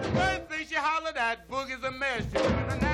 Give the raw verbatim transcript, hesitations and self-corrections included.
First thing she hollered at, Boogie's a mess. She put it in